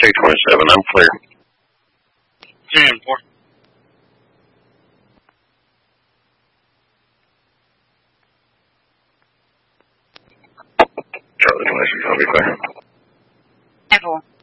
Take 27. I'm clear. 10-4. Charlie 26. I'll be clear. 10-4.